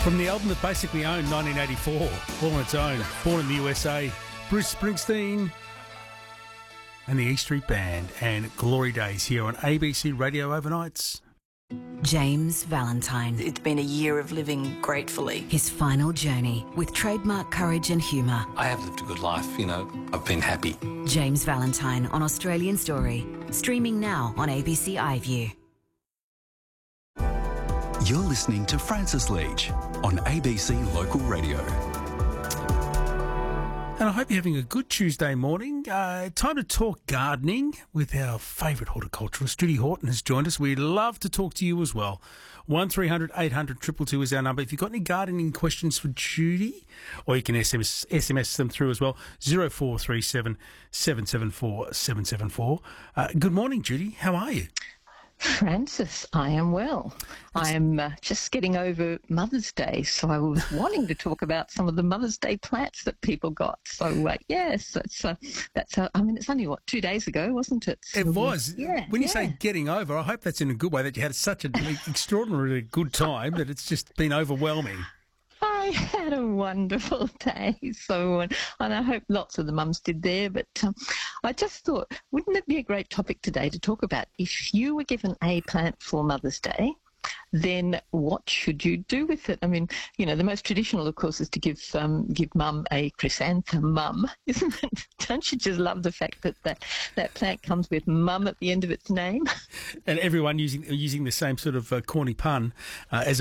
From the album that basically owned 1984, all on its own, born in the USA, Bruce Springsteen and the E Street Band and Glory Days here on ABC Radio Overnights. James Valentine. It's been a year of living gratefully. His final journey with trademark courage and humour. I have lived a good life, I've been happy. James Valentine on Australian Story. Streaming now on ABC iView. You're listening to Francis Leach on ABC Local Radio. And I hope you're having a good Tuesday morning. Time to talk gardening with our favourite horticulturalist. Judy Horton has joined us. We'd love to talk to you as well. 1300 800 222 is our number. If you've got any gardening questions for Judy, or you can SMS them through as well, 0437 774 774. Good morning, Judy. How are you? Francis, I am well. I am just getting over Mother's Day, so I was wanting to talk about some of the Mother's Day plants that people got. So, yes, it's only, 2 days ago, wasn't it? So, it was. Yeah. When you say getting over, I hope that's in a good way, that you had such an extraordinarily good time that it's just been overwhelming. I had a wonderful day, and I hope lots of the mums did there, but I just thought, wouldn't it be a great topic today to talk about if you were given a plant for Mother's Day, then what should you do with it? I mean, the most traditional, of course, is to give mum a chrysanthemum, isn't it? Don't you just love the fact that that plant comes with mum at the end of its name? And everyone using the same sort of corny pun as